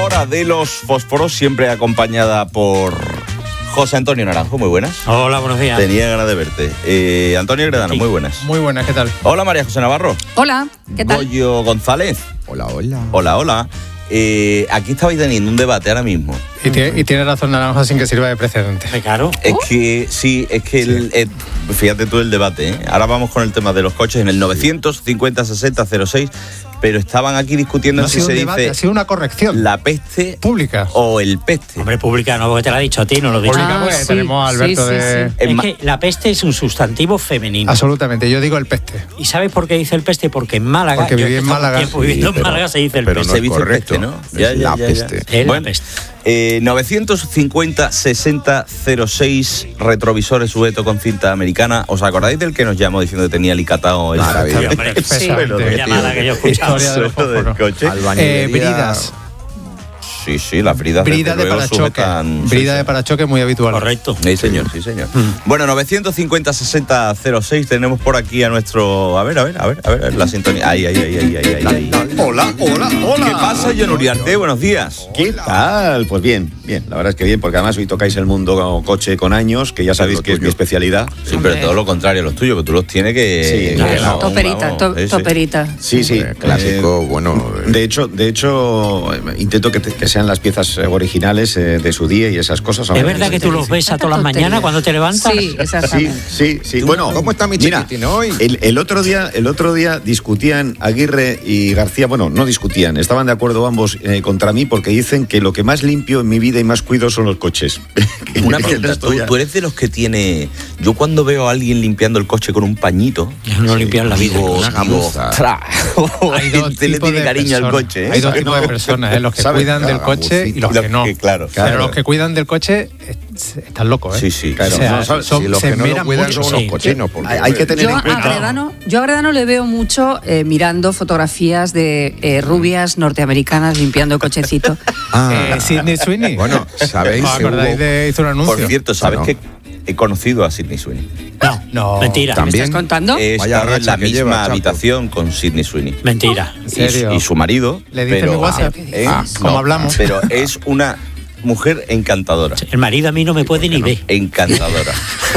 hora de los fósforos, siempre acompañada por José Antonio Naranjo, muy buenas. Hola, buenos días. Tenía ganas de verte. Antonio Gredano, muy buenas. Muy buenas, ¿qué tal? Hola, María José Navarro. Hola, ¿qué tal? Goyo González. Hola, hola. Hola, hola. Aquí estabais teniendo un debate ahora mismo. Y tiene razón Naranjo sin que sirva de precedente. Claro. Es que sí, es que fíjate tú el debate, ¿eh? Ahora vamos con el tema de los coches en el 950-60-06, pero estaban aquí discutiendo No ha si sido se un debate, dice ha sido una corrección. la peste Pública. o el peste. Hombre, pública no, porque te lo ha dicho a ti, no lo he dicho. Pública, porque sí. tenemos a Alberto Sí. de... Es que la peste es un sustantivo femenino. Absolutamente, yo digo el peste. ¿Y sabes por qué dice el peste? Porque en Málaga, Porque yo viví en he estado Málaga. tiempo viviendo en Málaga, se dice el pero peste. no Se es dice correcto, peste, ¿no? es la peste. Es la Bueno, peste. 950-60-06 retrovisores sujetos con cinta americana. ¿Os acordáis del que nos llamó diciendo que tenía alicatado el Maravilla. Hombre, Expresamente. la llamada que yo he escuchado. Historia de los suelo del fósforos. coche? Albañilería. Bridas. Sí, las bridas Brida desde de luego parachoque. sujetan- Brida de parachoque muy habitual. Correcto. Sí, señor. Bueno, 950-60-06, tenemos por aquí a nuestro... A ver, la sintonía. Ahí. Hola. ¿Qué pasa, John Uriarte? Buenos días. ¿Qué tal? Pues bien. La verdad es que bien, porque además hoy tocáis el mundo coche con años, que ya sabéis que es mi especialidad. Sí, pero todo lo contrario a los tuyos, que tú los tienes que... Sí, Claro, toperita, vamos, sí. toperita. Sí. Clásico, bueno. De hecho, intento que sean las piezas originales de su día y esas cosas. ¿Es verdad que tú los ves a todas las mañanas cuando te levantas? Sí, exactamente. Sí. Bueno, ¿Cómo está mi mira, chiquitín hoy? El otro día discutían Aguirre y García. Bueno, no discutían, estaban de acuerdo ambos contra mí porque dicen que lo que más limpio en mi vida y más cuido son los coches. Una pregunta, ¿tú eres de los que tiene... Yo cuando veo a alguien limpiando el coche con un pañito... No limpian la vida. una gamuza. Hay dos Te le tipos tiene de cariño al personas. coche, ¿eh? Hay dos tipos de personas, los que ¿Sabes? cuidan del coche y los que no. Claro. Pero los que cuidan del coche están locos, ¿eh? Sí, claro. O sea, No, ¿sabes? son, Si los se que no lo esmeran cuidan mucho. son unos Sí. cochinos. Porque, Hay que tener Yo en a cuenta. Gredano le veo mucho mirando fotografías de rubias norteamericanas limpiando cochecitos. Sidney Sweeney. Bueno, ¿sabéis? ¿Os que acordáis hubo- de hizo un anuncio? Por cierto, ¿sabes No. que he conocido a Sidney Sweeney? No. Mentira. ¿Me También. estás contando? He Vaya estado en racha la que misma lleva, Chapo. habitación con Sidney Sweeney. Mentira. ¿En serio? Y su marido. ¿Le diste pero, mi WhatsApp? ¿Cómo hablamos? Pero es una mujer encantadora. El marido a mí no me puede ni ver. Encantadora.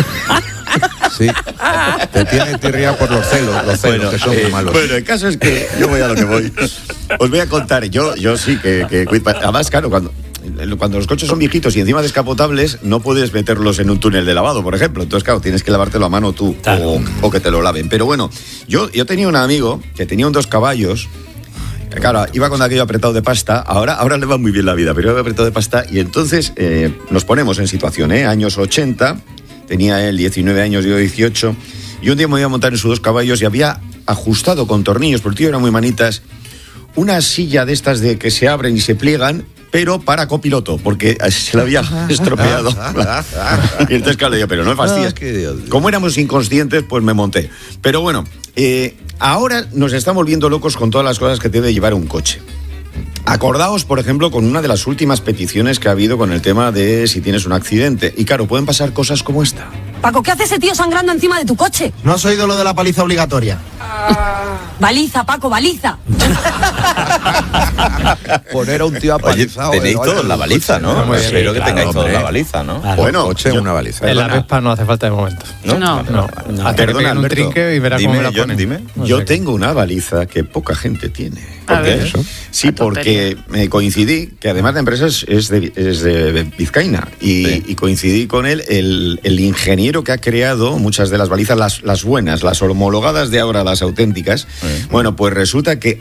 Sí. Te tiene tirria por los celos que son muy malos. Bueno, el caso es que yo voy a lo que voy. Os voy a contar, yo sí que además, claro, cuando los coches son viejitos y encima descapotables, no puedes meterlos en un túnel de lavado, por ejemplo. Entonces, claro, tienes que lavártelo a mano tú Claro. o que te lo laven. Pero bueno, yo tenía un amigo que tenía un 2 caballos. Claro, iba con aquello apretado de pasta. Ahora le va muy bien la vida, pero iba apretado de pasta. Y entonces nos ponemos en situación, años 80. Tenía él 19 años, yo 18. Y un día me iba a montar en sus 2 caballos y había ajustado con tornillos, porque el tío era muy manitas, una silla de estas de que se abren y se pliegan, pero para copiloto, porque se la había estropeado. Y entonces, claro, le digo, pero no me fastidies. Como éramos inconscientes, pues me monté. Pero bueno, ahora nos estamos volviendo locos con todas las cosas que debe llevar un coche. Acordaos, por ejemplo, con una de las últimas peticiones que ha habido con el tema de si tienes un accidente. Y claro, pueden pasar cosas como esta. Paco, ¿qué hace ese tío sangrando encima de tu coche? ¿No has oído lo de la paliza obligatoria? Baliza, Paco, baliza. Poner a un tío Oye, apalizado. tenéis todos la baliza, ¿no? Muy bien. Espero que Claro, tengáis todos hombre. la baliza, ¿no? Claro. Bueno, Coche, una baliza. En la Vespa no hace falta de momento. No. No. Hasta que Perdona, peguen un Alberto. trinque y verás cómo me la Dime, John, ponen. dime. No Yo sé qué. tengo una baliza que poca gente tiene. A ¿Por qué? ver. Eso. Sí, A porque me coincidí, que además la empresa es de Vizcaína, y coincidí con él, el ingeniero que ha creado muchas de las balizas, las buenas, las homologadas de ahora, las auténticas. Bueno, pues resulta que